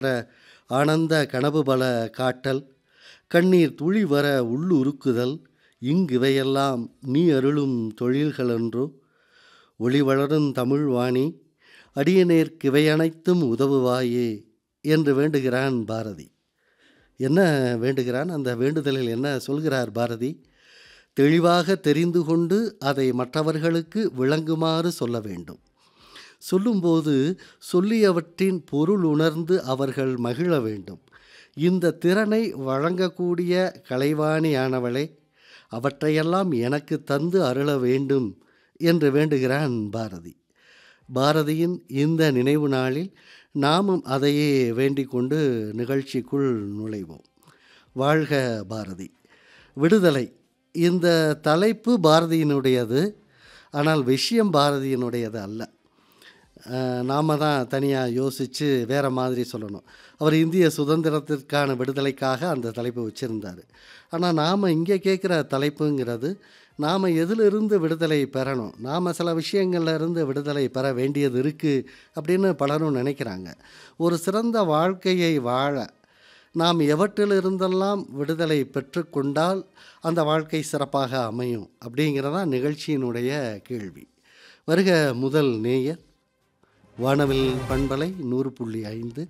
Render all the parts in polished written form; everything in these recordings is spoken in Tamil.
ஆனந்த கனவு பல காட்டல், கண்ணீர் துளி வர உள்ளுருக்குதல், இங்கிவையெல்லாம் நீ அருளும் தொழில்களன்றோ. ஒளி வளரும் தமிழ் வாணி, அடியநேர்க்கிவையனைத்தும் உதவுவாயே என்று வேண்டுகிறான் பாரதி. என்ன வேண்டுகிறான்? அந்த வேண்டுதலில் என்ன சொல்கிறார் பாரதி? தெளிவாக தெரிந்து கொண்டு அதை மற்றவர்களுக்கு விளங்குமாறு சொல்ல வேண்டும். சொல்லும்போது சொல்லியவற்றின் பொருள் உணர்ந்து அவர்கள் மகிழ வேண்டும். இந்த திறனை வழங்கக்கூடிய கலைவாணியானவளே, அவற்றையெல்லாம் எனக்கு தந்து அருள வேண்டும் என்று வேண்டுகிறான் பாரதி. பாரதியின் இந்த நினைவு நாளில் நாமும் அதையே வேண்டிக் கொண்டு நிகழ்ச்சிக்குள் நுழைவோம். வாழ்க பாரதி. விடுதலை, இந்த தலைப்பு பாரதியினுடையது. ஆனால் விஷயம் பாரதியினுடையது அல்ல. நாம் தான் தனியாக யோசித்து வேறு மாதிரி சொல்லணும். அவர் இந்திய சுதந்திரத்திற்கான விடுதலைக்காக அந்த தலைப்பு வச்சுருந்தார். ஆனால் நாம் இங்கே கேட்குற தலைப்புங்கிறது, நாம் எதிலிருந்து விடுதலை பெறணும், நாம் சில விஷயங்கள்ல இருந்து விடுதலை பெற வேண்டியது இருக்குது அப்படின்னு பலரும் நினைக்கிறாங்க. ஒரு சிறந்த வாழ்க்கையை வாழ நாம் எவற்றிலிருந்தெல்லாம் விடுதலை பெற்றுக்கொண்டால் அந்த வாழ்க்கை சிறப்பாக அமையும் அப்படிங்கிறதான் நிகழ்ச்சியினுடைய கேள்வி. வருக முதல் நேயர். வானவில் பண்பலை 100.5.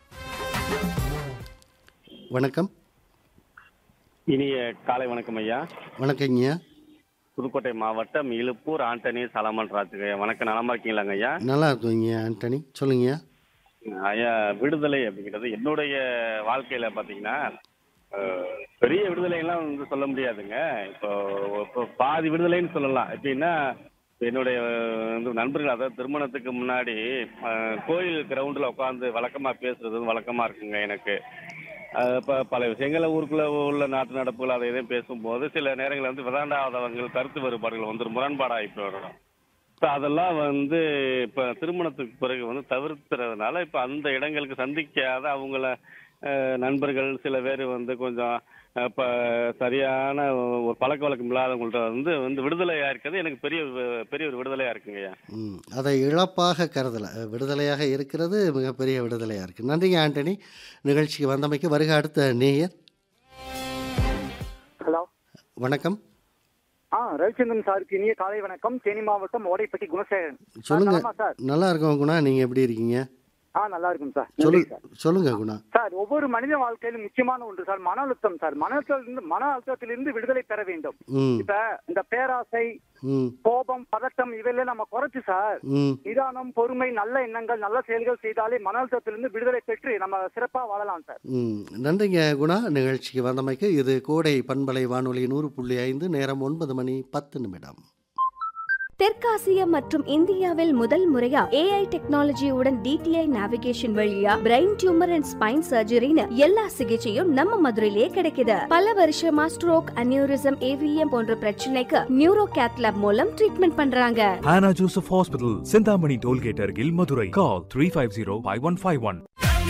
வணக்கம். இனிய காலை வணக்கம் ஐயா. வணக்கங்கய்யா. புதுக்கோட்டை மாவட்டம் இலுப்பூர் ஆண்டனி சலமன் ராஜுங்க. வணக்கம், நலமா இருக்கீங்களாங்க ஐயா? நல்லா இருக்குங்க ஆண்டனி, சொல்லுங்க ஐயா. விடுதலை அப்படிங்கிறது என்னுடைய வாழ்க்கையில பாத்தீங்கன்னா பெரிய விடுதலைலாம் சொல்ல முடியாதுங்க. இப்போ பாதி விடுதலைன்னு சொல்லலாம். எப்படின்னா, என்னுடைய நண்பர்கள், அதாவது திருமணத்துக்கு முன்னாடி கோயில் கிரவுண்டில் உட்காந்து வழக்கமா பேசுறது வழக்கமா இருக்குங்க எனக்கு. இப்போ பல விஷயங்கள ஊருக்குள்ள உள்ள நாட்டு நடப்புகள் அதை இதையும் பேசும்போது சில நேரங்களில் விதாண்டாதவங்கள் கருத்து வேறுபாடுகள் முரண்பாடாகி போயிடும். இப்போ அதெல்லாம் இப்போ திருமணத்துக்கு பிறகு தவிர்த்துறதுனால இப்போ அந்த இடங்களுக்கு சந்திக்காத அவங்கள நண்பர்கள் சில பேர் கொஞ்சம் இப்போ சரியான ஒரு பழக்க வழக்கம் இல்லாதவங்கள்ட்ட விடுதலையாக இருக்கிறது எனக்கு பெரிய பெரிய ஒரு விடுதலையாக இருக்குங்கய்யா. அதை இழப்பாக கருதலை, விடுதலையாக இருக்கிறது மிகப்பெரிய விடுதலையாக இருக்குது. நன்றிங்க ஆண்டனி, நிகழ்ச்சிக்கு வந்தமைக்கு. வருக அடுத்த நேயர். ஹலோ, வணக்கம். ரவிச்சந்திரன் சாருக்கு இனிய காலை வணக்கம். தேனி மாவட்டம் ஓடைப்பட்டி குணசேகரன். சொல்லுங்க. நல்லா இருக்கோம் குணா, நீங்கள் எப்படி இருக்கீங்க? நல்லா இருக்கும் சார். சொல்லுங்க குணா. சார், ஒவ்வொரு மனித வாழ்க்கையிலும் முக்கியமான ஒன்று சார் மன அழுத்தம். சார், மன அழுத்தத்திலிருந்து விடுதலை பெற வேண்டும். இப்ப இந்த பேராசை, கோபம், பதட்டம் இவையெல்லாம் நம்ம குறைச்சு சார் நிதானம், பொறுமை, நல்ல எண்ணங்கள், நல்ல செயல்கள் செய்தாலே மன அழுத்தத்திலிருந்து விடுதலை பெற்று நம்ம சிறப்பா வாழலாம் சார். நன்றிங்க குணா, நிகழ்ச்சிக்கு வந்தமைக்கு. இது கோடை பண்பலை வானொலி 100.5, நேரம் 9:10. தெற்காசியா மற்றும் இந்தியாவில் முதல் முறையா AI டெக்னாலஜியுடன் DTI நேவிகேஷன் வழியா பிரெயின் டியூமர் அண்ட் ஸ்பைன் சர்ஜரின்னு எல்லா சிகிச்சையும் நம்ம மதுரையிலே கிடைக்குது. பல வருஷமா ஸ்ட்ரோக், அனியூரிசம், AVM போன்ற பிரச்சனைக்கு நியூரோ கேத் லேப் மூலம் ட்ரீட்மெண்ட் பண்றாங்க. Hannah Joseph Hospital, Sindhamani Tollgate அருகில், மதுரை. Call 350-5151.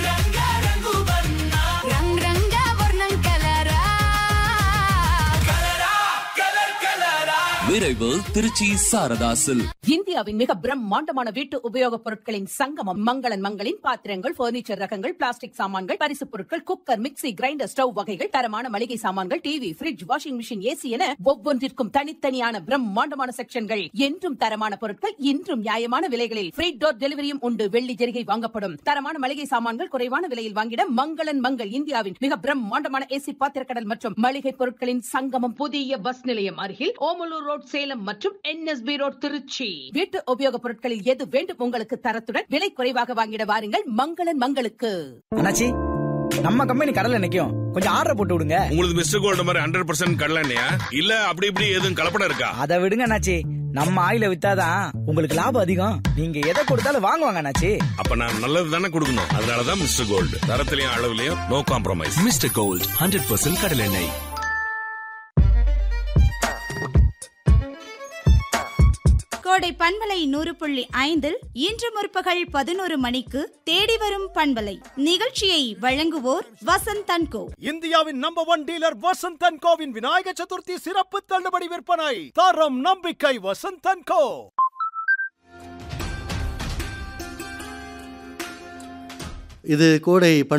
விரைவு திருச்சி சாரதாசில். இந்தியாவின் மிக பிரம்மாண்டமான வீட்டு உபயோகப் பொருட்களின் சங்கமம் மங்களன் மங்களின் பாத்திரங்கள், பர்னிச்சர் ரகங்கள், பிளாஸ்டிக் சாமான்கள், பரிசுப் பொருட்கள், குக்கர், மிக்ஸி, கிரைண்டர், ஸ்டவ் வகைகள், தரமான மளிகை சாமான்கள், TV, fridge, washing machine, AC என ஒவ்வொன்றிற்கும் தனித்தனியான பிரம்மாண்டமான செக்ஷன்கள். என்றும் தரமான பொருட்கள், இன்றும் நியாயமான விலைகளில் ஃப்ரீ டோர் டெலிவரியும் உண்டு. வெள்ளி ஜெரிகை வாங்கப்படும். தரமான மளிகை சாமான்கள் குறைவான விலையில் வாங்கிட மங்களன் மங்கள் இந்தியாவின் மிக பிரம்மாண்டமான AC பாத்திரக்கடல் மற்றும் மளிகை பொருட்களின் சங்கமம். புதிய பஸ் நிலையம் அருகில் ஓமலூர் ரோட் சேலம் மற்றும் NSB ரோட் திருச்சி. வீட்டு உபயோகப் பொருட்களில் எது வேண்டும் உங்களுக்கு தரத்துடன் விலை குறைவாக வாங்கிட வாருங்கள் மங்களன் மங்களுக்கு. அண்ணாச்சி, நம்ம கம்பெனி கடல்ல நிக்கும், கொஞ்சம் ஆர்டர் போட்டு விடுங்க. உங்களுக்கு மிஸ்டர் கோல்ட் மாதிரி 100% கடலை எண்ணெயா இல்ல அப்படி இப்படி எதுவும் கலப்படம் இருக்கா? அதை விடுங்க அண்ணாச்சி, நம்ம ஆயில வித்தாதான் உங்களுக்கு லாபம் அதிகம். நீங்க எதை கொடுத்தாலும் வாங்குவாங்க அண்ணாச்சி. அப்ப நான் நல்லது தானே கொடுக்கணும். அதனாலதான் mister gold, தரத்திலையும் அளவுலயும் no compromise. Mister gold 100% கடலை எண்ணெய். கோடை பண்பலை 100.5 இன்று முற்பகல் 11 மணிக்கு தேடி வரும் பண்பலை நிகழ்ச்சியை வழங்குவோர் வசந்த் அண்ட் கோ. இந்தியாவின் number 1 dealer Vasanth and CoWIN Vinayaka Chaturthi சிறப்பு தள்ளுபடி விற்பனை. தரம் நம்பிக்கை வசந்த் அண்ட் கோ. இது கோடை